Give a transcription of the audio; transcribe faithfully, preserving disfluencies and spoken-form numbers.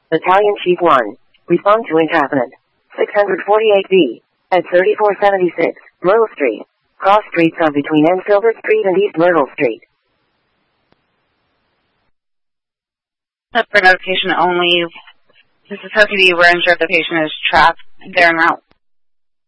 Battalion Chief one. Respond to incapitant. six forty-eight B. At thirty-four seventy-six, Myrtle Street. Cross streets are between Enfield Street and East Myrtle Street. Up for notification only. This is H O P D. We're unsure if the patient is trapped there en route.